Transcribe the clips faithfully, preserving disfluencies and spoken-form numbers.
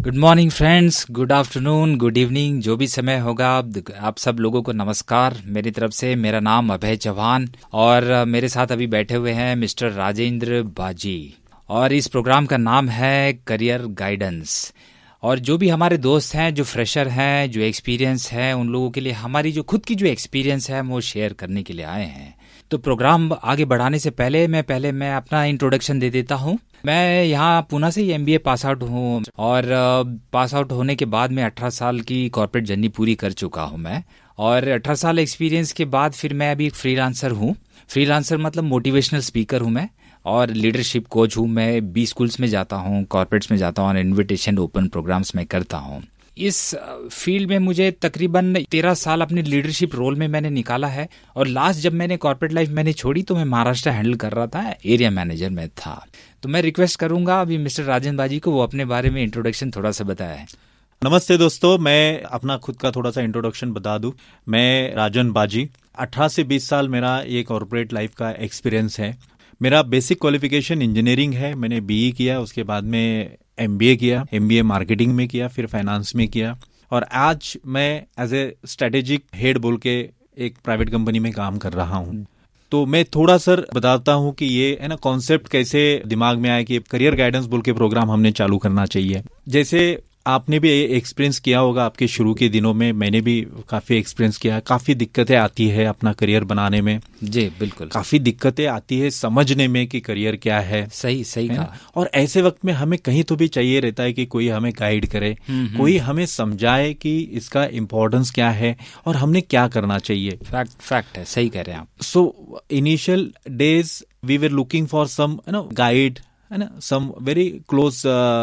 Good morning friends, good afternoon, good evening, जो भी समय होगा आप सब लोगों को नमस्कार मेरी तरफ से। मेरा नाम अभय चौहान और मेरे साथ अभी बैठे हुए हैं मिस्टर राजेंद्र बाजी और इस प्रोग्राम का नाम है करियर गाइडेंस। और जो भी हमारे दोस्त हैं, जो फ्रेशर हैं, जो एक्सपीरियंस है, उन लोगों के लिए हमारी जो खुद की जो एक्सपीरियंस है वो शेयर करने के लिए आए हैं। तो प्रोग्राम आगे बढ़ाने से पहले मैं पहले मैं अपना इंट्रोडक्शन दे देता हूँ। मैं यहाँ पुणे से ही एमबीए पास आउट हूँ और पास आउट होने के बाद मैं अठारह साल की कॉर्पोरेट जर्नी पूरी कर चुका हूँ मैं। और अठारह साल एक्सपीरियंस के बाद फिर मैं अभी एक फ्रीलांसर हूँ। फ्रीलांसर मतलब मोटिवेशनल स्पीकर हूँ मैं और लीडरशिप कोच हूँ। मैं बी स्कूल्स में जाता हूँ, कॉर्पोरेट्स में जाता हूँ और इन्विटेशन ओपन प्रोग्राम्स में करता हूँ। इस फील्ड में मुझे तकरीबन तेरह साल अपने लीडरशिप रोल में मैंने निकाला है और लास्ट जब मैंने कॉर्पोरेट लाइफ मैंने छोड़ी तो मैं महाराष्ट्र हैंडल कर रहा था, एरिया मैनेजर में था। तो मैं रिक्वेस्ट करूंगा अभी मिस्टर राजेंद्र बाजी को वो अपने बारे में इंट्रोडक्शन थोड़ा सा बताया। नमस्ते दोस्तों, मैं अपना खुद का थोड़ा सा इंट्रोडक्शन बता दूं। मैं राजन बाजी, अठारह से बीस साल मेरा ये कॉर्पोरेट लाइफ का एक्सपीरियंस है। मेरा बेसिक क्वालिफिकेशन इंजीनियरिंग है। मैंने बीई किया, उसके बाद में एमबीए किया, एमबीए मार्केटिंग में किया, फिर फाइनेंस में किया और आज मैं एज ए स्ट्रेटेजिक हेड बोल के एक प्राइवेट कंपनी में काम कर रहा हूँ। तो मैं थोड़ा सर बताता हूँ कि ये है ना कॉन्सेप्ट कैसे दिमाग में आया कि करियर गाइडेंस बोल के प्रोग्राम हमने चालू करना चाहिए। जैसे आपने भी एक्सपीरियंस किया होगा आपके शुरू के दिनों में, मैंने भी काफी एक्सपीरियंस किया। काफी दिक्कतें आती है अपना करियर बनाने में। जी बिल्कुल, काफी दिक्कतें आती है समझने में कि करियर क्या है। सही सही कहा। और ऐसे वक्त में हमें कहीं तो भी चाहिए रहता है कि कोई हमें गाइड करे, कोई हमें समझाए कि इसका इम्पोर्टेंस क्या है और हमने क्या करना चाहिए। फैक्ट फैक्ट है, सही कह रहे हैं आप। So initial days we were looking for some you know guide, है ना, some very close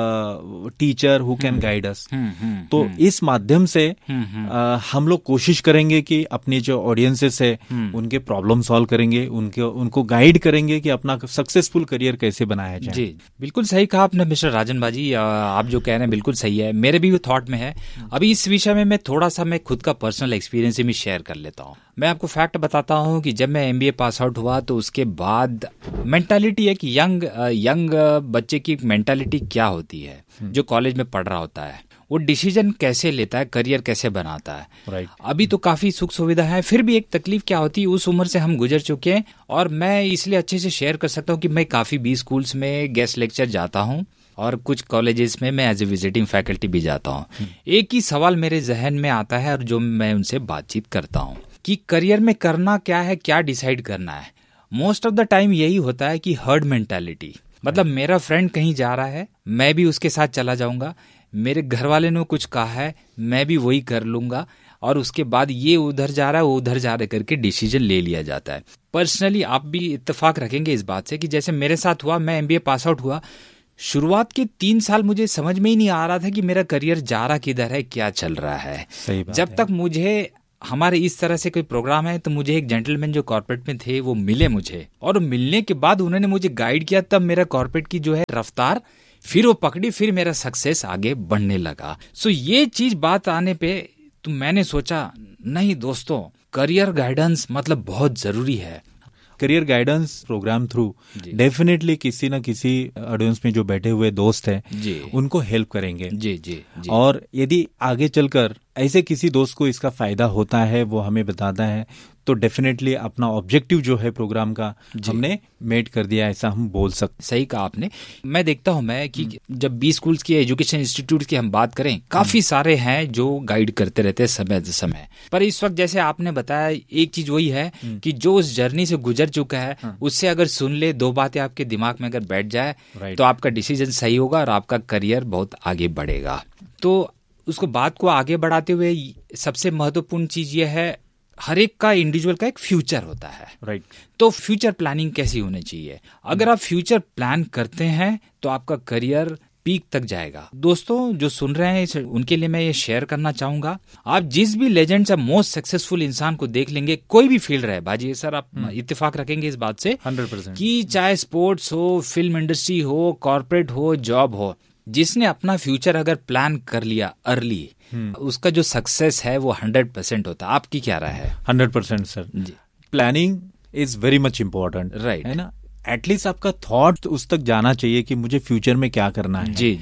teacher who can guide us. तो इस माध्यम से uh, हम लोग कोशिश करेंगे कि अपने जो ऑडियंसेस है उनके प्रॉब्लम सॉल्व करेंगे, उनके उनको गाइड करेंगे कि अपना सक्सेसफुल करियर कैसे बनाया जाए। जी बिल्कुल सही कहा आपने मिस्टर राजन बाजी। आप जो कह रहे हैं बिल्कुल सही है, मेरे भी थॉट में है। अभी इस विषय में मैं थोड़ा सा मैं खुद का पर्सनल एक्सपीरियंस भी शेयर कर लेता हूँ। मैं आपको फैक्ट बताता हूँ कि जब मैं एमबीए पास आउट हुआ तो उसके बाद मेंटालिटी है कि यंग यंग बच्चे की मेंटालिटी क्या होती है जो कॉलेज में पढ़ रहा होता है, वो डिसीजन कैसे लेता है, करियर कैसे बनाता है। right. अभी तो काफी सुख सुविधा है, फिर भी एक तकलीफ क्या होती है उस उम्र से हम गुजर चुके हैं। और मैं इसलिए अच्छे से शेयर कर सकता हूँ कि मैं काफी बी स्कूल्स में गेस्ट लेक्चर जाता हूँ और कुछ कॉलेजेस में मैं एज ए विजिटिंग फैकल्टी भी जाता हूँ। एक ही सवाल मेरे जहन में आता है और जो मैं उनसे बातचीत करता हूँ कि करियर में करना क्या है, क्या डिसाइड करना है। मोस्ट ऑफ द टाइम यही होता है कि हर्ड मेंटालिटी, मतलब मेरा फ्रेंड कहीं जा रहा है मैं भी उसके साथ चला जाऊंगा, मेरे घर वाले ने कुछ कहा है मैं भी वही कर लूंगा और उसके बाद ये उधर जा रहा है वो उधर जा रहा है करके डिसीजन ले लिया जाता है। पर्सनली आप भी इत्तेफाक रखेंगे इस बात से कि जैसे मेरे साथ हुआ, मैं एमबीए पास आउट हुआ, शुरुआत के तीन साल मुझे समझ में ही नहीं आ रहा था कि मेरा करियर जा रहा किधर है, क्या चल रहा है। सही बात जब है। तक मुझे हमारे इस तरह से कोई प्रोग्राम है तो मुझे एक जेंटलमैन जो कॉर्पोरेट में थे वो मिले मुझे और मिलने के बाद उन्होंने मुझे गाइड किया, तब मेरा कॉर्पोरेट की जो है रफ्तार फिर वो पकड़ी, फिर मेरा सक्सेस आगे बढ़ने लगा। सो ये चीज बात आने पे तो मैंने सोचा नहीं दोस्तों, करियर गाइडेंस मतलब बहुत जरूरी है। Career guidance programme through definitely किसी न किसी ऑडियंस में जो बैठे हुए दोस्त हैं उनको हेल्प करेंगे। जी जी जी। और यदि आगे चलकर ऐसे किसी दोस्त को इसका फायदा होता है, वो हमें बताता है, तो डेफिनेटली अपना ऑब्जेक्टिव जो है प्रोग्राम का हमने मेट कर दिया, ऐसा हम बोल सकते। सही कहा आपने। मैं देखता हूं मैं कि जब बी स्कूल्स की एजुकेशन इंस्टीट्यूट की हम बात करें, काफी सारे हैं जो गाइड करते रहते हैं समय समय। पर इस वक्त जैसे आपने बताया, एक चीज वही है कि जो उस जर्नी से गुजर चुका है उससे अगर सुन ले, दो बातें आपके दिमाग में अगर बैठ जाए तो आपका डिसीजन सही होगा और आपका करियर बहुत आगे बढ़ेगा। तो उसको बात को आगे बढ़ाते हुए सबसे महत्वपूर्ण चीज ये है, हर एक का इंडिविजुअल का एक फ्यूचर होता है। Right right. तो फ्यूचर प्लानिंग कैसी होनी चाहिए? अगर आप फ्यूचर प्लान करते हैं तो आपका करियर पीक तक जाएगा। दोस्तों जो सुन रहे हैं उनके लिए मैं ये शेयर करना चाहूंगा, आप जिस भी लेजेंड से मोस्ट सक्सेसफुल इंसान को देख लेंगे, कोई भी फील्ड रहे, बाजी सर आप इत्तेफाक रखेंगे इस बात से हंड्रेड परसेंट कि चाहे स्पोर्ट्स हो, फिल्म इंडस्ट्री हो, कॉर्पोरेट हो, जॉब हो, जिसने अपना फ्यूचर अगर प्लान कर लिया अर्ली, उसका जो सक्सेस है वो हंड्रेड परसेंट होता है। आपकी क्या राय है? Hundred percent sir ji. Planning is very much important, right, है ना। एटलीस्ट आपका थॉट उस तक जाना चाहिए कि मुझे फ्यूचर में क्या करना है। जी जी।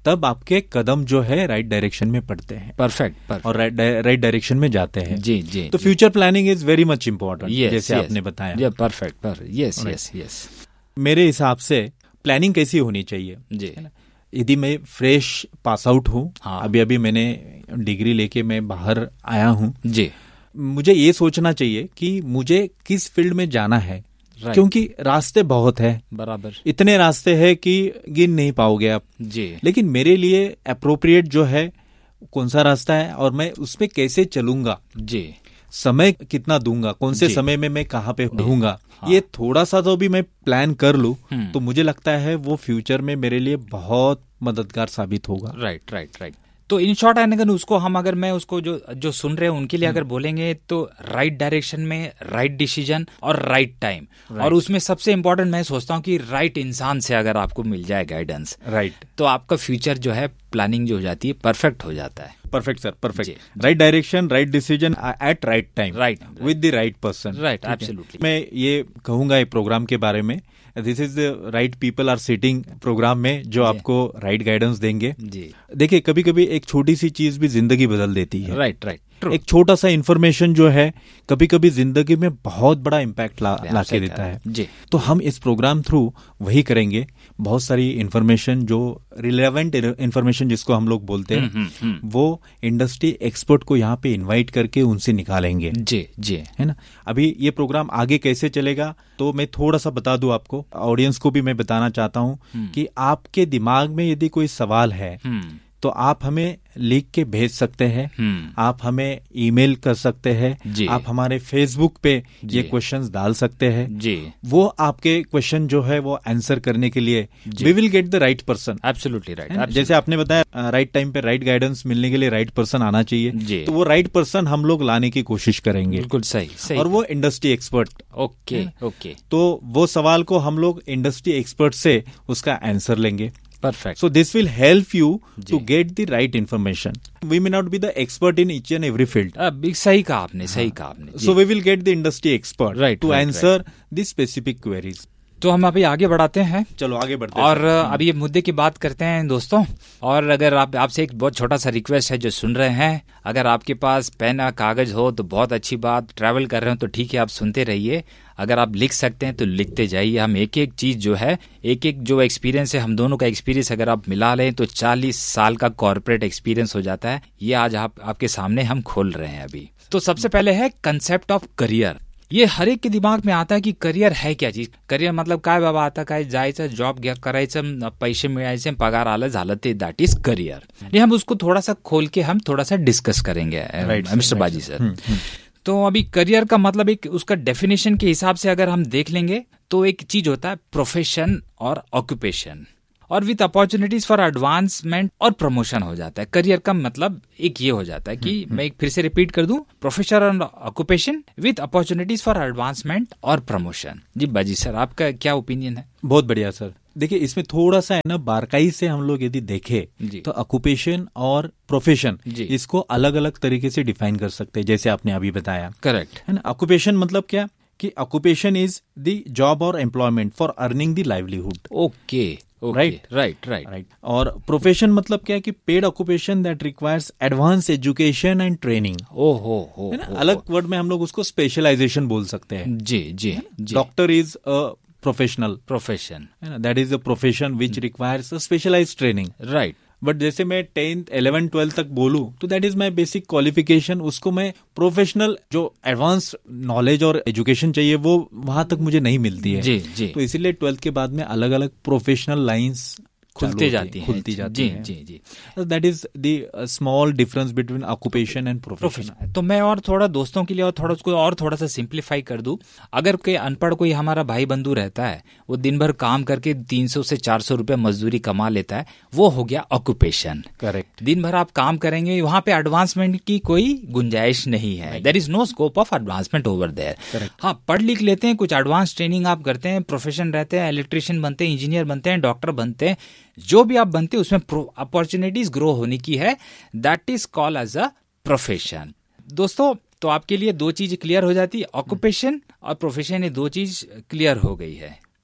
तब आपके कदम जो है राइट डायरेक्शन में पड़ते हैं। परफेक्ट। और राइट डायरेक्शन में जाते हैं। जी जी। तो future planning is very much important, जैसे yes, आपने बताया। परफेक्ट। Yes yes yes. मेरे हिसाब से प्लानिंग कैसी होनी चाहिए जी। यदि मैं फ्रेश पास आउट हूँ, हाँ। अभी अभी मैंने डिग्री लेके मैं बाहर आया हूँ जी, मुझे ये सोचना चाहिए कि मुझे किस फील्ड में जाना है। Right. क्योंकि रास्ते बहुत है, बराबर, इतने रास्ते हैं कि गिन नहीं पाओगे आप जी। लेकिन मेरे लिए अप्रोप्रिएट जो है कौन सा रास्ता है और मैं उसमें कैसे चलूंगा जी, समय कितना दूंगा, कौन से जी। समय में मैं कहाँ पे रहूंगा, हाँ। ये थोड़ा सा तो भी मैं प्लान कर लूं हम्म। तो मुझे लगता है वो फ्यूचर में मेरे लिए बहुत मददगार साबित होगा। Right right right. तो इन शॉर्ट अगर उसको हम अगर मैं उसको जो जो सुन रहे हैं उनके लिए अगर बोलेंगे तो राइट डायरेक्शन में राइट डिसीजन और राइट टाइम, और उसमें सबसे इंपॉर्टेंट मैं सोचता हूँ कि राइट इंसान से अगर आपको मिल जाए गाइडेंस, राइट, तो आपका फ्यूचर जो है प्लानिंग जो हो जाती है परफेक्ट हो जाता है। Perfect sir, perfect. Right direction, right decision at right time, right, with the right person. Right, absolutely. मैं ये कहूंगा एक प्रोग्राम के बारे में, this is the right people are sitting programme में जो आपको राइट गाइडेंस देंगे। जी, देखिए कभी कभी एक छोटी सी चीज भी जिंदगी बदल देती है। Right right. एक छोटा सा इन्फॉर्मेशन जो है कभी कभी जिंदगी में बहुत बड़ा इम्पैक्ट ला, ला के देता है जी। तो हम इस प्रोग्राम थ्रू वही करेंगे, बहुत सारी इन्फॉर्मेशन जो रिलेवेंट इन्फॉर्मेशन जिसको हम लोग बोलते हैं, हम्म, हम्म, वो इंडस्ट्री एक्सपर्ट को यहाँ पे इनवाइट करके उनसे निकालेंगे। जी जी, है ना। अभी ये प्रोग्राम आगे कैसे चलेगा तो मैं थोड़ा सा बता दूं आपको, ऑडियंस को भी मैं बताना चाहता हूँ कि आपके दिमाग में यदि कोई सवाल है तो आप हमें लिख के भेज सकते हैं, आप हमें ईमेल कर सकते हैं, आप हमारे फेसबुक पे ये क्वेश्चंस डाल सकते हैं जी। वो आपके क्वेश्चन जो है वो आंसर करने के लिए we will get the right person. Absolutely right. जैसे आपने बताया राइट टाइम पे राइट गाइडेंस मिलने के लिए राइट पर्सन आना चाहिए जी। तो वो राइट पर्सन हम लोग लाने की कोशिश करेंगे। बिल्कुल सही सही। और वो इंडस्ट्री एक्सपर्ट। Okay okay. तो वो सवाल को हम लोग इंडस्ट्री एक्सपर्ट से उसका आंसर लेंगे। Perfect. So this will help you to get the right information. We may not be the expert in each and every field. अब सही कहा आपने, सही कहा आपने। So we will get the industry expert right, to right, answer right. the specific queries. तो हम अभी आगे बढ़ाते हैं। चलो आगे बढ़ते हैं और अभी ये मुद्दे की बात करते हैं दोस्तों। और अगर आप आपसे एक बहुत छोटा सा रिक्वेस्ट है जो सुन रहे हैं, अगर आपके पास पेन या कागज हो तो बहुत अच्छी बात, ट्रैवल कर रहे हो तो ठीक है आप सुनते रहिए, अगर आप लिख सकते हैं तो लिखते जाइए। हम एक एक चीज जो है, एक एक जो एक्सपीरियंस है, हम दोनों का एक्सपीरियंस अगर आप मिला लें तो चालीस साल का कॉर्पोरेट एक्सपीरियंस हो जाता है। ये आज आप आपके सामने हम खोल रहे हैं अभी। तो सबसे पहले है कंसेप्ट ऑफ करियर। ये हर एक के दिमाग में आता है कि करियर है क्या चीज, करियर मतलब काय बाबा, आता काय जायचं जॉब घ्या करायचं पैसे मिळायचे पगार आलं झालं ते दैट इज करियर। ये हम उसको थोड़ा सा खोल के हम थोड़ा सा डिस्कस करेंगे मिस्टर बाजी सर। तो अभी करियर का मतलब एक उसका डेफिनेशन के हिसाब से अगर हम देख लेंगे तो एक चीज होता है प्रोफेशन और ऑक्यूपेशन, और विथ अपॉर्चुनिटीज फॉर एडवांसमेंट और प्रमोशन हो जाता है। करियर का मतलब एक ये हो जाता है कि मैं एक फिर से रिपीट कर दूं, प्रोफेशन और occupation with opportunities for advancement और प्रमोशन। जी बाजी सर, आपका क्या ओपिनियन है? बहुत बढ़िया सर। देखिए इसमें थोड़ा सा है ना बारकाई से हम लोग यदि देखें तो ऑक्यूपेशन और प्रोफेशन इसको अलग अलग तरीके से डिफाइन कर सकते हैं, जैसे आपने अभी बताया। करेक्ट है ना। ऑक्यूपेशन मतलब क्या कि ऑक्यूपेशन इज द जॉब और employment for earning the livelihood. Okay right right right right. और प्रोफेशन मतलब क्या कि paid occupation that requires advance education and training. ओहो हो, है ना। अलग वर्ड में हम लोग उसको स्पेशलाइजेशन बोल सकते हैं। जी जी। Doctor is a professional profession, that is a profession which requires a specialised training. Right. But जैसे मैं टेंथ इलेवन ट्वेल्थ तक बोलूं तो that is my basic qualification, उसको मैं प्रोफेशनल जो एडवांस नॉलेज और एजुकेशन चाहिए वो वहां तक मुझे नहीं मिलती है। जी जी। तो इसीलिए ट्वेल्थ के बाद में अलग अलग प्रोफेशनल लाइंस खुलते जाती हैं खुलती जाती जी हैं। जी जी। That is the small difference between occupation and profession. तो मैं और थोड़ा दोस्तों के लिए और थोड़ा उसको और थोड़ा सा सिंप्लीफाई कर दूं, अगर कोई अनपढ़ कोई हमारा भाई बंधु रहता है, वो दिन भर काम करके तीन सौ से चार सौ रुपए मजदूरी कमा लेता है, वो हो गया ऑक्यूपेशन। करेक्ट। दिन भर आप काम करेंगे, वहां पे एडवांसमेंट की कोई गुंजाइश नहीं है, there is no scope of advancement over there. हाँ, पढ़ लिख लेते हैं, कुछ एडवांस ट्रेनिंग आप करते हैं, प्रोफेशन रहते हैं, इलेक्ट्रिशियन बनते हैं, इंजीनियर बनते हैं, डॉक्टर बनते हैं, जो भी आप बनते हैं उसमें अपॉर्चुनिटीज ग्रो होने की है, that is called as a profession. दोस्तों तो आपके लिए दो चीज क्लियर हो जाती है, ऑक्यूपेशन और प्रोफेशन, ये दो चीज क्लियर हो गई है।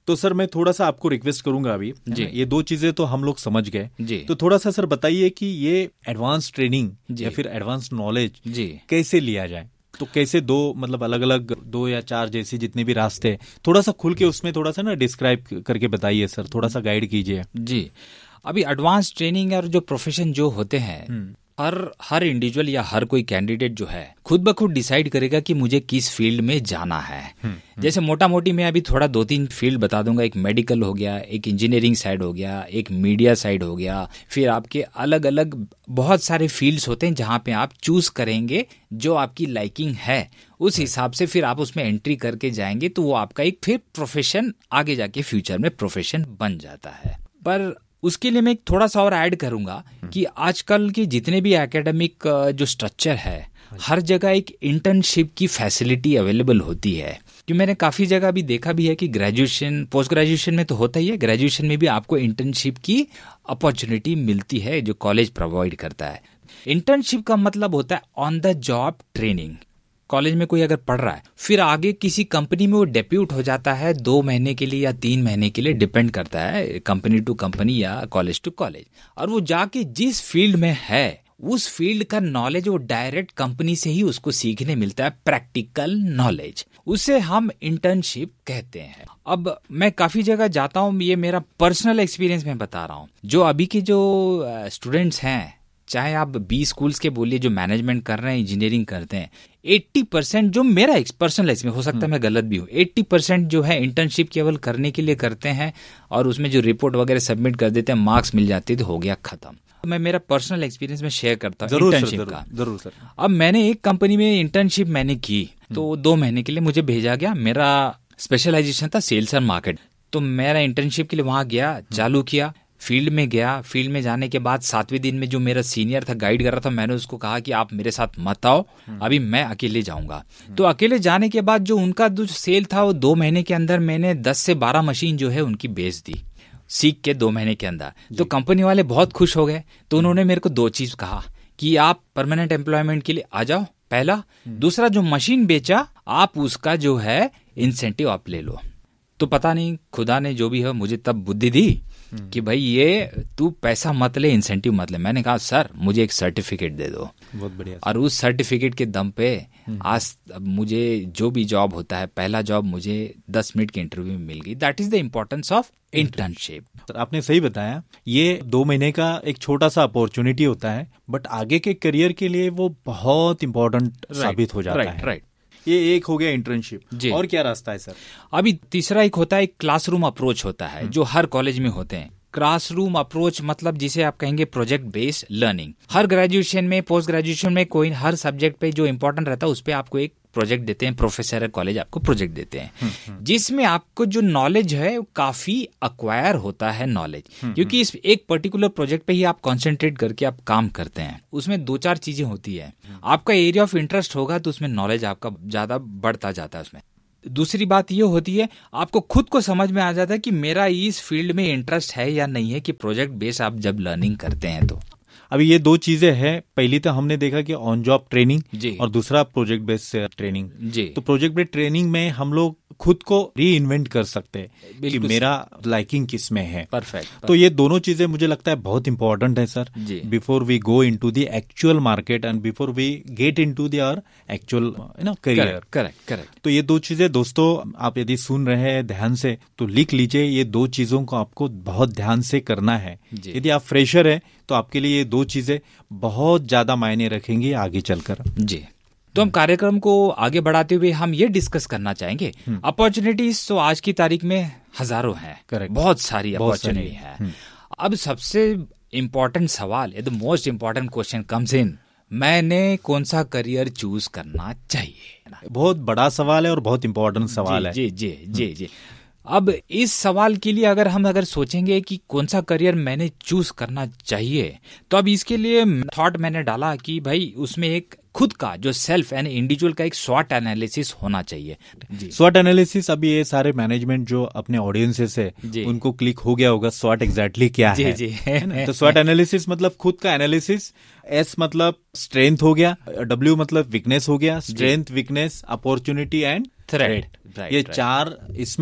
तो सर मैं थोड़ा सा आपको रिक्वेस्ट करूंगा अभी जी, ये दो चीजें तो हम लोग समझ गए जी, तो थोड़ा सा सर बताइए कि ये एडवांस ट्रेनिंग या फिर एडवांस नॉलेज जी कैसे लिया जाए। तो कैसे दो मतलब अलग अलग दो या चार जैसे जितने भी रास्ते, थोड़ा सा खुल के उसमें थोड़ा सा ना डिस्क्राइब करके बताइए सर, थोड़ा सा गाइड कीजिए जी। अभी एडवांस ट्रेनिंग और जो प्रोफेशन जो होते हैं, हर हर इंडिविजुअल या हर कोई कैंडिडेट जो है खुद ब खुद डिसाइड करेगा कि मुझे किस फील्ड में जाना है। जैसे मोटा मोटी मैं अभी थोड़ा दो तीन फील्ड बता दूंगा। एक मेडिकल हो गया, एक इंजीनियरिंग साइड हो गया, एक मीडिया साइड हो गया, फिर आपके अलग अलग बहुत सारे फील्ड्स होते हैं जहां पे आप चूज करेंगे जो आपकी लाइकिंग है, उस हिसाब से फिर आप उसमें एंट्री करके जाएंगे तो वो आपका एक फिर प्रोफेशन आगे जाके फ्यूचर में प्रोफेशन बन जाता है। पर उसके लिए मैं एक थोड़ा सा और ऐड करूंगा कि आजकल के जितने भी एकेडमिक जो स्ट्रक्चर है, हर जगह एक इंटर्नशिप की फैसिलिटी अवेलेबल होती है। जो मैंने काफी जगह भी देखा भी है कि ग्रेजुएशन पोस्ट ग्रेजुएशन में तो होता ही है, ग्रेजुएशन में भी आपको इंटर्नशिप की अपॉर्चुनिटी मिलती है जो कॉलेज प्रोवाइड करता है। इंटर्नशिप का मतलब होता है on the job training. College में कोई अगर पढ़ रहा है, फिर आगे किसी कंपनी में वो डेप्यूट हो जाता है दो महीने के लिए या तीन महीने के लिए, डिपेंड करता है कंपनी टू कंपनी या कॉलेज टू कॉलेज, और वो जाके जिस फील्ड में है उस फील्ड का नॉलेज वो डायरेक्ट कंपनी से ही उसको सीखने मिलता है, प्रैक्टिकल नॉलेज, उसे हम इंटर्नशिप कहते हैं। अब मैं काफी जगह जाता हूँ, ये मेरा पर्सनल एक्सपीरियंस में बता रहा हूँ। जो अभी के जो स्टूडेंट्स हैं, चाहे आप बी स्कूल्स के बोलिए जो मैनेजमेंट कर रहे हैं, इंजीनियरिंग करते हैं, अस्सी परसेंट जो मेरा पर्सनल एक्सपीरियंस, हो सकता है मैं गलत भी हूँ, अस्सी परसेंट जो है इंटर्नशिप केवल करने के लिए करते हैं और उसमें जो रिपोर्ट वगैरह सबमिट कर देते हैं, मार्क्स मिल जाते हैं तो हो गया खत्म। मैं मेरा पर्सनल एक्सपीरियंस में शेयर करता हूँ इंटर्नशिप का। जरूर सर। अब मैंने एक कंपनी में इंटर्नशिप मैंने की तो दो महीने के लिए मुझे भेजा गया। मेरा स्पेशलाइजेशन था सेल्स एंड मार्केट, तो मेरा इंटर्नशिप के लिए वहां गया, चालू किया, फील्ड में गया। फील्ड में जाने के बाद सातवें दिन में जो मेरा सीनियर था, गाइड कर रहा था, मैंने उसको कहा कि आप मेरे साथ मत आओ, अभी मैं अकेले जाऊंगा। तो अकेले जाने के बाद जो उनका जो सेल था वो दो महीने के अंदर मैंने दस से बारह मशीन जो है उनकी बेच दी, सीख के दो महीने के अंदर। तो कंपनी वाले बहुत खुश हो गए। तो उन्होंने मेरे को दो चीज कहा कि आप परमानेंट एम्प्लॉयमेंट के लिए आ जाओ, पहला। दूसरा, जो मशीन बेचा आप उसका जो है इंसेंटिव आप ले लो। तो पता नहीं खुदा ने जो भी है मुझे तब बुद्धि दी कि भाई ये तू पैसा मत ले, इंसेंटिव मत ले। मैंने कहा सर मुझे एक सर्टिफिकेट दे दो। बहुत बढ़िया। और उस सर्टिफिकेट के दम पे आज मुझे जो भी जॉब होता है, पहला जॉब मुझे दस मिनट के इंटरव्यू में मिल गई। That is the importance of internship. Sir आपने सही बताया, ये दो महीने का एक छोटा सा अपॉर्चुनिटी होता है, बट आगे के करियर के लिए वो बहुत इंपॉर्टेंट साबित हो जाता है। राइट। ये एक हो गया इंटर्नशिप। और क्या रास्ता है सर? अभी तीसरा एक होता है क्लासरूम अप्रोच होता है जो हर कॉलेज में होते हैं। क्लासरूम अप्रोच मतलब जिसे आप कहेंगे प्रोजेक्ट बेस्ड लर्निंग। हर ग्रेजुएशन में, पोस्ट ग्रेजुएशन में, कोई हर सब्जेक्ट पे जो इंपॉर्टेंट रहता है उस पे आपको एक प्रोजेक्ट देते हैं, प्रोफेसर है कॉलेज आपको प्रोजेक्ट देते हैं, जिसमें आपको जो नॉलेज है वो काफी अक्वायर होता है नॉलेज, क्योंकि इस एक पर्टिकुलर प्रोजेक्ट पे ही आप कंसंट्रेट करके आप काम करते हैं। उसमें दो चार चीजें होती है, आपका एरिया ऑफ इंटरेस्ट होगा तो उसमें नॉलेज आपका ज्यादा बढ़ता जाता है उसमें। दूसरी बात ये होती है आपको खुद को समझ में आ जाता है कि मेरा इस फील्ड में इंटरेस्ट है या नहीं है, कि प्रोजेक्ट बेस आप जब लर्निंग करते हैं तो। अभी ये दो चीजें हैं, पहली तो हमने देखा कि ऑन जॉब ट्रेनिंग और दूसरा प्रोजेक्ट बेस्ड ट्रेनिंग जी। तो प्रोजेक्ट बेस्ड ट्रेनिंग में हम लोग खुद को री इन्वेंट कर सकते हैं कि मेरा लाइकिंग किस में है। परफेक्ट। तो ये दोनों चीजें मुझे लगता है बहुत इंपॉर्टेंट है sir, before we go into the actual market and before we get into the our actual you know career. Correct correct. तो ये दो चीजें दोस्तों आप यदि सुन रहे हैं ध्यान से तो लिख लीजिए, ये दो चीजों को आपको बहुत ध्यान से करना है। यदि आप फ्रेशर है तो आपके लिए ये दो चीजें बहुत ज्यादा मायने रखेंगी आगे चलकर। जी। तो हम कार्यक्रम को आगे बढ़ाते हुए हम ये डिस्कस करना चाहेंगे, अपॉर्चुनिटीज तो आज की तारीख में हजारों हैं, बहुत सारी अपॉर्चुनिटी है। अब सबसे इम्पोर्टेंट सवाल, the most important question comes in, मैंने कौन सा करियर चूज करना चाहिए? बहुत बड़ा सवाल है और बहुत इम्पोर्टेंट सवाल है। जी जी जी जी। अब इस सवाल के लिए अगर हम अगर सोचेंगे कि कौन सा करियर मैंने चूज करना चाहिए, तो अब इसके लिए थॉट मैंने डाला कि भाई उसमें एक खुद का जो सेल्फ एंड इंडिविजुअल का एक स्वॉट एनालिसिस होना चाहिए। स्वॉट एनालिसिस, अभी ये सारे मैनेजमेंट जो अपने ऑडियंसेस है उनको क्लिक हो गया होगा स्वॉट एग्जैक्टली क्या जी, है जी। तो स्वॉट एनालिसिस मतलब खुद का एनालिसिस। एस मतलब स्ट्रेंथ हो गया, डब्ल्यू मतलब वीकनेस हो गया, strength, weakness, opportunity and threat. ये चार इसमें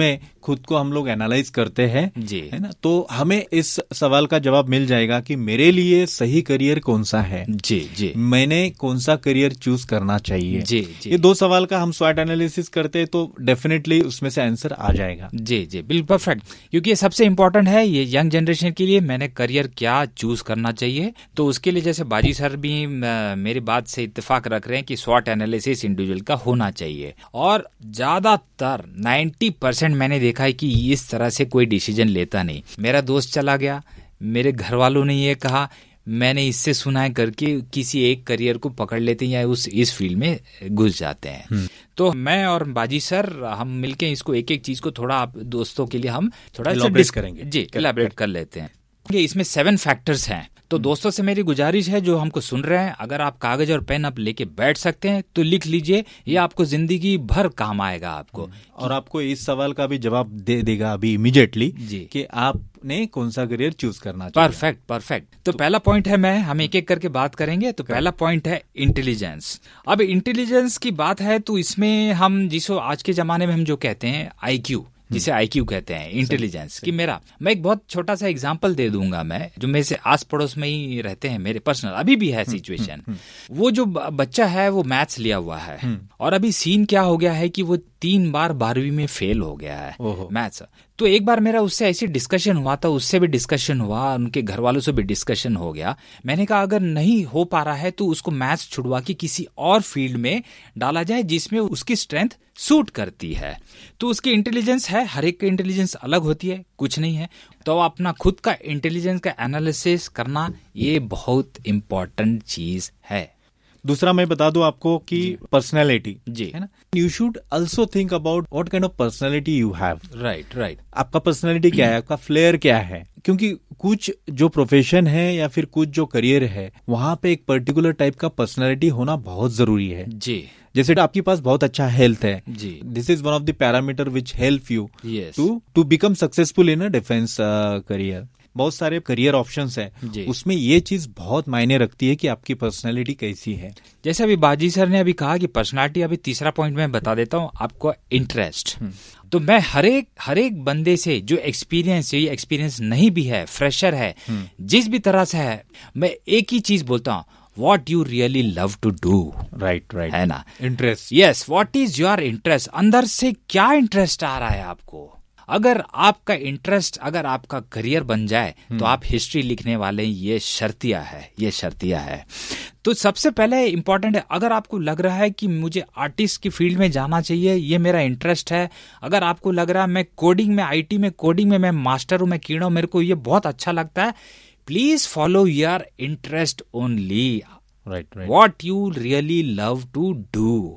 खुद को हम लोग एनालाइज करते हैं जी, है ना, तो हमें इस सवाल का जवाब मिल जाएगा कि मेरे लिए सही करियर कौन सा है, जी जी, मैंने कौन सा करियर चूज करना चाहिए। जी जी, ये दो सवाल का हम स्वॉट एनालिसिस करते हैं तो डेफिनेटली उसमें से आंसर आ जाएगा। जी जी, बिल्कुल परफेक्ट, क्योंकि ये सबसे इंपॉर्टेंट है ये यंग जनरेशन के लिए, मैंने करियर क्या चूज करना चाहिए। तो उसके लिए जैसे बाजी सर भी आ, मेरी बात से इत्तेफाक रख रहे हैं कि स्वॉट एनालिसिस इंडिविजुअल का होना चाहिए, और ज्यादातर नब्बे परसेंट मैंने देखा है कि इस तरह से कोई डिसीजन लेता नहीं। मेरा दोस्त चला गया, मेरे घर वालों ने ये कहा, मैंने इससे सुना है करके किसी एक करियर को पकड़ लेते हैं या उस इस फील्ड में घुस जाते हैं। तो मैं और बाजी सर हम मिलके इसको एक एक चीज को थोड़ा आप दोस्तों के लिए हम थोड़ा elaborate करेंगे। जी एलैबोरेट कर लेते हैं। इसमें सेवन फैक्टर्स हैं, तो दोस्तों से मेरी गुजारिश है जो हमको सुन रहे हैं, अगर आप कागज और पेन आप लेके बैठ सकते हैं तो लिख लीजिए, ये आपको जिंदगी भर काम आएगा आपको, और आपको इस सवाल का भी जवाब दे देगा अभी इमीडिएटली जी कि आपने कौन सा करियर चूज करना चाहिए। Perfect perfect. तो, तो पहला पॉइंट है, मैं हम एक एक करके बात करेंगे। तो पहला पॉइंट है इंटेलिजेंस। अब इंटेलिजेंस की बात है तो इसमें हम जिसको आज के जमाने में हम जो कहते हैं आई क्यू, जिसे आई क्यू कहते हैं, इंटेलिजेंस कि मेरा, मैं एक बहुत छोटा सा एग्जांपल दे दूंगा, मैं जो मेरे से आस पड़ोस में ही रहते हैं, मेरे पर्सनल अभी भी है सिचुएशन। वो जो बच्चा है वो मैथ्स लिया हुआ है, और अभी सीन क्या हो गया है कि वो तीन बार बारहवीं में फेल हो गया है मैथ्स। तो एक बार मेरा उससे ऐसी डिस्कशन हुआ था, उससे भी डिस्कशन हुआ, उनके घर वालों से भी डिस्कशन हो गया। मैंने कहा अगर नहीं हो पा रहा है तो उसको मैथ्स छुड़वा के किसी और फील्ड में डाला जाए जिसमें उसकी स्ट्रेंथ सूट करती है। तो उसकी इंटेलिजेंस है, हर एक की इंटेलिजेंस अलग होती है, कुछ नहीं है। तो अपना खुद का इंटेलिजेंस का एनालिसिस करना ये बहुत इंपॉर्टेंट चीज है। दूसरा मैं बता दूं आपको कि पर्सनैलिटी जी है ना, you should also think about what kind of personality you have. Right right, आपका पर्सनैलिटी क्या है, आपका फ्लेयर क्या है, क्योंकि कुछ जो प्रोफेशन है या फिर कुछ जो करियर है वहां पे एक पर्टिकुलर टाइप का पर्सनैलिटी होना बहुत जरूरी है। जी, जैसे आपके पास बहुत अच्छा हेल्थ है जी, this is one of the parameter which help you yes. To to become successful in a defence career. बहुत सारे करियर ऑप्शंस है, उसमें ये चीज बहुत मायने रखती है कि आपकी पर्सनैलिटी कैसी है। जैसे अभी बाजी सर ने अभी कहा कि पर्सनैलिटी, अभी तीसरा पॉइंट मैं बता देता हूँ आपको, इंटरेस्ट। तो मैं हर एक हर एक बंदे से जो एक्सपीरियंस, ये एक्सपीरियंस नहीं भी है, फ्रेशर है, जिस भी तरह से है, मैं एक ही चीज बोलता हूँ, What you really love to do, right right है ना, interest. Yes, what is your interest, अंदर से क्या इंटरेस्ट आ रहा है आपको। अगर आपका इंटरेस्ट, अगर आपका करियर बन जाए तो आप हिस्ट्री लिखने वाले, ये शर्तिया है, ये शर्तिया है। तो सबसे पहले इंपॉर्टेंट है, अगर आपको लग रहा है कि मुझे आर्टिस्ट की फील्ड में जाना चाहिए, ये मेरा इंटरेस्ट है, अगर आपको लग रहा है मैं कोडिंग में, आईटी में, कोडिंग में मैं मास्टर हूं, मैं कीड़ा हूं, मेरे को ये बहुत अच्छा लगता है, please follow your interest only, right right, what you really love to do.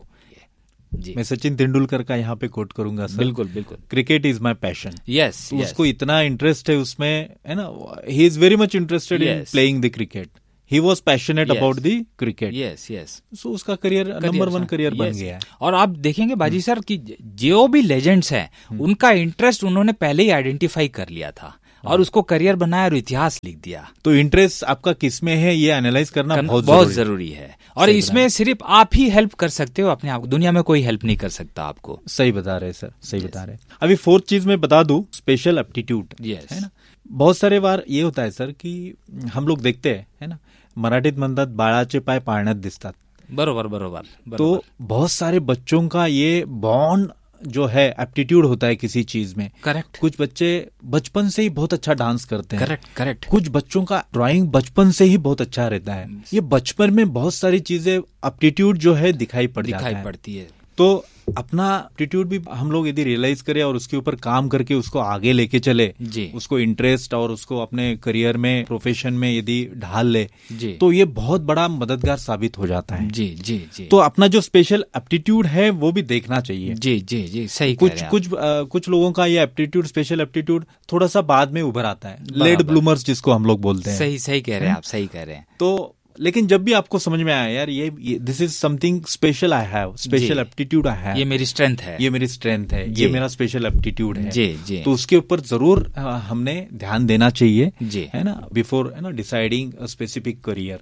जी, मैं सचिन तेंदुलकर का यहाँ पे कोट करूंगा सर। बिल्कुल बिल्कुल, cricket is my passion. Yes, उसको इतना इंटरेस्ट है उसमें, है ना, he is very much interested in playing the cricket, he was passionate about the cricket. Yes yes, सो उसका करियर नंबर वन करियर बन गया है। और आप देखेंगे बाजी सर कि जो भी लेजेंड्स हैं, उनका इंटरेस्ट उन्होंने पहले ही आइडेंटिफाई कर लिया था और उसको करियर बनाया और इतिहास लिख दिया। तो इंटरेस्ट आपका किस में है ये एनालाइज करना बहुत बहुत जरूरी है, और इसमें सिर्फ आप ही हेल्प कर सकते हो अपने आप को, दुनिया में कोई हेल्प नहीं कर सकता आपको। सही बता रहे सर, सही बता रहे। अभी फोर्थ चीज मैं बता दूं, स्पेशल एप्टीट्यूड, है ना। बहुत सारे बार ये होता है सर कि हम लोग देखते हैं, है ना, मराठीत म्हणतात बाळाचे पाय पाळण्यात दिसतात। बरोबर बरोबर। तो बहुत सारे बच्चों का ये बॉन्ड जो है, एप्टीट्यूड होता है किसी चीज में। करेक्ट। कुछ बच्चे बचपन से ही बहुत अच्छा डांस करते हैं। Correct correct. कुछ बच्चों का ड्राइंग बचपन से ही बहुत अच्छा रहता है। ये बचपन में बहुत सारी चीजें, एप्टीट्यूड जो है दिखाई पड़ जाता है, दिखाई पड़ती है। तो अपना एप्टीट्यूड भी हम लोग यदि रियलाइज करें और उसके ऊपर काम करके उसको आगे लेके चले, जी, उसको इंटरेस्ट और उसको अपने करियर में, प्रोफेशन में यदि ढाल ले, जी, तो ये बहुत बड़ा मददगार साबित हो जाता है। जी जी जी। तो अपना जो स्पेशल एप्टीट्यूड है वो भी देखना चाहिए। जी जी जी, सही। कुछ कुछ आ, कुछ लोगों का ये एप्टीट्यूड, स्पेशल एप्टीट्यूड थोड़ा सा बाद में उभर आता है, लेट ब्लूमर्स जिसको हम लोग बोलते हैं। सही सही कह रहे हैं आप, सही कह रहे हैं। तो लेकिन जब भी आपको समझ में आया यार ये this is something special I have, special aptitude I have, ये मेरी स्ट्रेंथ है, ये मेरी स्ट्रेंथ है, ये मेरा स्पेशल एप्टीट्यूड है, जी जी, तो उसके ऊपर जरूर हमने ध्यान देना चाहिए, जी, है ना, बिफोर, है ना, डिसाइडिंग अ स्पेसिफिक करियर।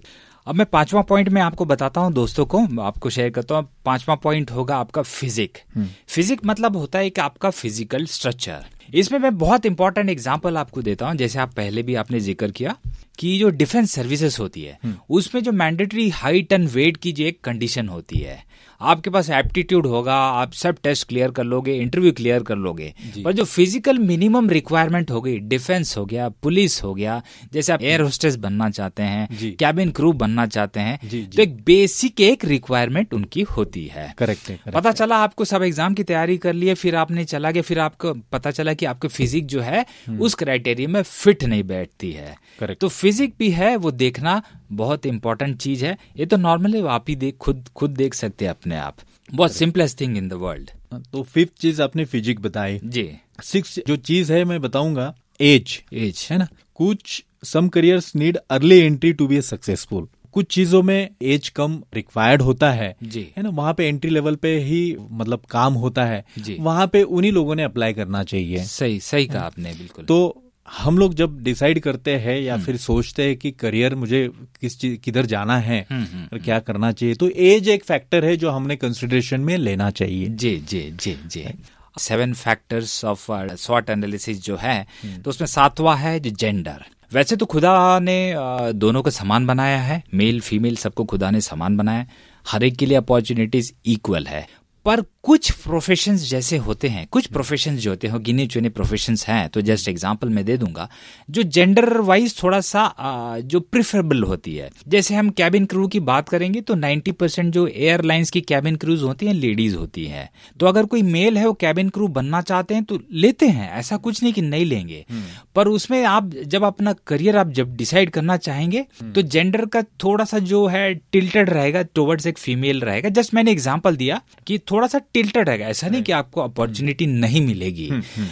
अब मैं पांचवा पॉइंट में आपको बताता हूं दोस्तों को, आपको शेयर करता हूं। पांचवा पॉइंट होगा आपका फिजिक। फिजिक मतलब होता है कि आपका फिजिकल स्ट्रक्चर। इसमें मैं बहुत इंपॉर्टेंट एग्जांपल आपको देता हूं। जैसे आप पहले भी आपने जिक्र किया कि जो डिफेंस सर्विसेज होती है उसमें जो मैंडेटरी हाइट एंड वेट की जो एक कंडीशन होती है, आपके पास एप्टीट्यूड होगा, आप सब टेस्ट क्लियर कर लोगे, इंटरव्यू क्लियर कर लोगे, पर जो फिजिकल मिनिमम रिक्वायरमेंट हो गई, डिफेंस हो गया, पुलिस हो गया, जैसे आप एयर होस्टेस बनना चाहते हैं, कैबिन क्रू बनना चाहते हैं, तो एक बेसिक एक रिक्वायरमेंट उनकी होती है। करेक्ट है, पता चला आपको सब एग्जाम की तैयारी कर लिए, फिर आपने चला गया, फिर आपको पता चला कि आपकी फिजिक जो है उस क्राइटेरिया में फिट नहीं बैठती है। Correct. तो फिजिक भी है, वो देखना बहुत इंपॉर्टेंट चीज है। ये तो नॉर्मली आप ही देख खुद खुद देख सकते हैं अपने आप, बहुत simplest thing in the world. तो फिफ्थ चीज आपने फिजिक बताई जी। सिक्स जो चीज है मैं बताऊंगा, एज एज है ना। कुछ सम careers need early entry to be successful. कुछ चीजों में एज कम रिक्वायर्ड होता है जी, है ना, वहाँ पे एंट्री लेवल पे ही मतलब काम होता है, वहाँ पे उन्हीं लोगों ने अप्लाई करना चाहिए। सही सही कहा आपने, बिल्कुल। तो हम लोग जब डिसाइड करते हैं या फिर सोचते हैं कि करियर मुझे किस चीज किधर जाना है और क्या करना चाहिए, तो एज एक फैक्टर है जो हमने कंसिडरेशन में लेना चाहिए। जी जी जी जी। सेवन फैक्टर्स ऑफ स्वॉट एनालिसिस जो है, तो उसमें सातवां है जो जेंडर। वैसे तो खुदा ने दोनों को समान बनाया है, मेल फीमेल सबको खुदा ने समान बनाया, हर एक के लिए अपॉर्चुनिटीज इक्वल है। पर कुछ प्रोफेशंस जैसे होते हैं, कुछ प्रोफेशंस जो होते हैं गिने चुने प्रोफेशंस हैं, तो जस्ट एग्जांपल मैं दे दूंगा, जो जेंडर वाइज थोड़ा सा आ, जो प्रिफरेबल होती है। जैसे हम कैबिन क्रू की बात करेंगे तो नब्बे परसेंट जो एयरलाइंस की कैबिन क्रूज होती हैं लेडीज होती हैं। तो अगर कोई मेल है वो कैबिन क्रू बनना चाहते हैं तो लेते हैं, ऐसा कुछ नहीं कि नहीं लेंगे। पर उसमें आप जब अपना करियर आप जब डिसाइड करना चाहेंगे तो जेंडर का थोड़ा सा जो है टिल्टेड रहेगा टुवर्ड्स एक फीमेल रहेगा। जस्ट मैंने एग्जाम्पल दिया कि थोड़ा सा टिल्टेड रहेगा, ऐसा नहीं कि आपको अपॉर्चुनिटी नहीं मिलेगी।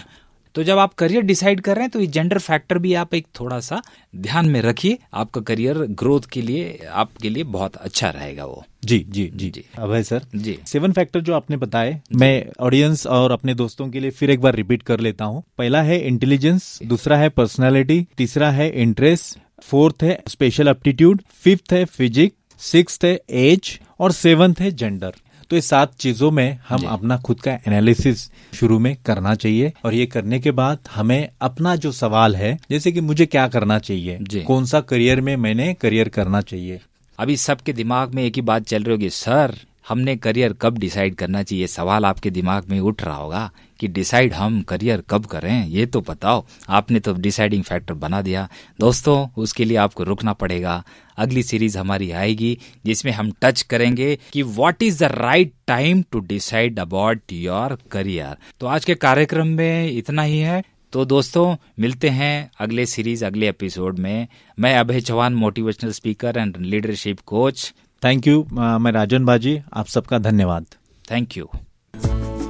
तो जब आप करियर डिसाइड कर रहे हैं तो ये जेंडर फैक्टर भी आप एक थोड़ा सा ध्यान में रखिए, आपका करियर ग्रोथ के लिए आपके लिए बहुत अच्छा रहेगा वो। जी जी जी जी अभय सर जी। सेवन फैक्टर जो आपने बताए, मैं ऑडियंस और अपने दोस्तों के लिए फिर एक बार रिपीट कर लेता हूँ। पहला है इंटेलिजेंस, दूसरा है पर्सनालिटी, तीसरा है इंटरेस्ट, फोर्थ है स्पेशल एप्टीट्यूड, फिफ्थ है फिजिक, सिक्स्थ है एज और सेवंथ है जेंडर। तो ये सात चीजों में हम अपना खुद का एनालिसिस शुरू में करना चाहिए, और ये करने के बाद हमें अपना जो सवाल है, जैसे कि मुझे क्या करना चाहिए, कौन सा करियर में मैंने करियर करना चाहिए। अभी सबके दिमाग में एक ही बात चल रही होगी, सर हमने करियर कब डिसाइड करना चाहिए। सवाल आपके दिमाग में उठ रहा होगा कि डिसाइड हम करियर कब करें, ये तो बताओ। आपने तो डिसाइडिंग फैक्टर बना दिया। दोस्तों उसके लिए आपको रुकना पड़ेगा। अगली सीरीज हमारी आएगी जिसमें हम टच करेंगे कि what is the right time to decide about your career. तो आज के कार्यक्रम में इतना ही है। तो दोस्तों मिलते हैं अगले सीरीज अगले एपिसोड में। मैं अभय Chauhan, motivational speaker and leadership coach. Thank you. मैं राजन बाजी, आप सबका धन्यवाद। Thank you.